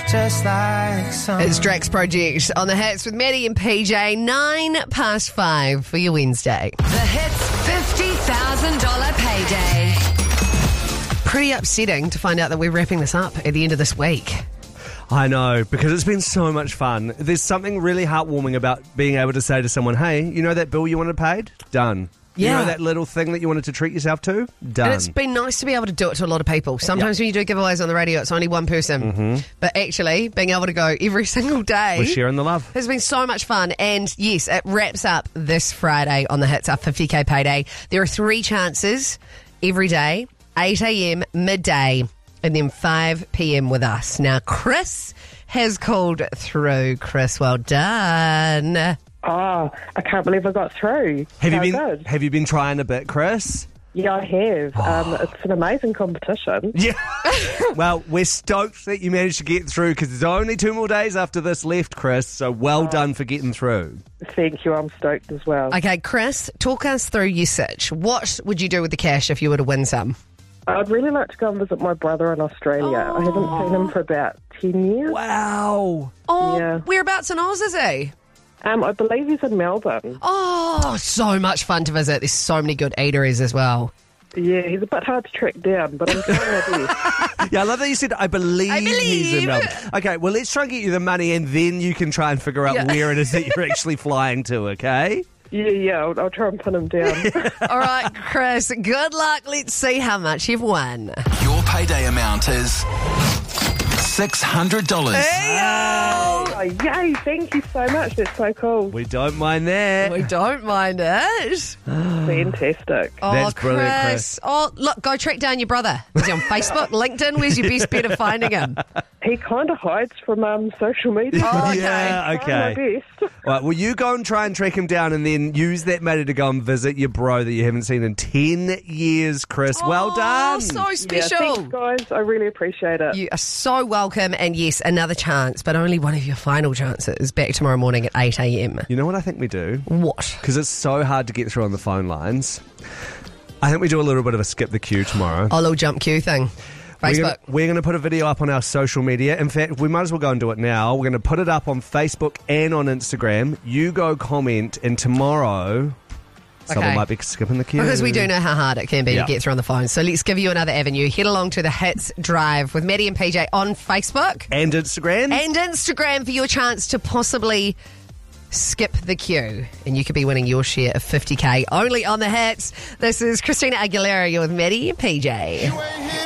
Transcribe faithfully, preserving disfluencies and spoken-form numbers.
just like some. It's Drax Project on the Hits with Maddie and P J. Nine past five for your Wednesday. The Hits fifty thousand dollars payday. Pretty upsetting to find out that we're wrapping this up at the end of this week. I know, because it's been so much fun. There's something really heartwarming about being able to say to someone, hey, you know that bill you wanted paid? Done. Yeah. You know that little thing that you wanted to treat yourself to? Done. And it's been nice to be able to do it to a lot of people. Sometimes Yep. when you do giveaways on the radio, it's only one person. Mm-hmm. But actually, being able to go every single day We're sharing the love. has been so much fun. And yes, it wraps up this Friday on the Hits, our fifty K payday. There are three chances every day, eight a.m, midday, and then five p.m. with us. Now, Chris has called through. Chris, well done. Oh, I can't believe I got through. Have you So been good. Have you been trying a bit, Chris? Yeah, I have. Um, it's an amazing competition. Yeah. Well, we're stoked that you managed to get through because there's only two more days after this left, Chris. So well done for getting through. Thank you. I'm stoked as well. Okay, Chris, talk us through your sitch. What would you do with the cash if you were to win some? I'd really like to go and visit my brother in Australia. I haven't seen him for about ten years. Wow. Oh, Yeah. whereabouts in Oz is he? Um, I believe he's in Melbourne. Oh, so much fun to visit. There's so many good eateries as well. Yeah, he's a bit hard to track down, but I'm trying my best. Yeah, I love that you said, I believe, I he's in believe. Melbourne. Okay, well, let's try and get you the money and then you can try and figure out Yeah. where it is that you're actually flying to, okay? Yeah, yeah, I'll, I'll try and pin him down. All right, Chris, good luck. Let's see how much you've won. Your payday amount is six hundred dollars. Oh, yay, thank you so much. That's so cool. We don't mind that. We don't mind it. Fantastic. Oh, That's Chris. brilliant, Chris. Oh, look, go track down your brother. Is he on Facebook, LinkedIn? Where's your best bet of finding him? He kind of hides from um, social media. Oh, okay. Yeah, Trying okay. my best. Right, well, you go and try and track him down and then use that money to go and visit your bro that you haven't seen in ten years, Chris. Well Oh, done. so Yeah, special. thanks, guys. I really appreciate it. You are so welcome. And yes, another chance, but only one of your final chances. Back tomorrow morning at eight a.m. You know what I think we do? What? Because it's so hard to get through on the phone lines. I think we do a little bit of a skip the queue tomorrow. Oh, little jump queue thing. We're Facebook. gonna, we're going to put a video up on our social media. In fact, we might as well go and do it now. We're going to put it up on Facebook and on Instagram. You go comment, and tomorrow someone Okay. might be skipping the queue. Because we do know how hard it can be Yeah. to get through on the phone. So let's give you another avenue. Head along to the Hits Drive with Maddie and P J on Facebook And Instagram. and Instagram for your chance to possibly skip the queue. And you could be winning your share of fifty K only on the Hits. This is Christina Aguilera. You're with Maddie and P J.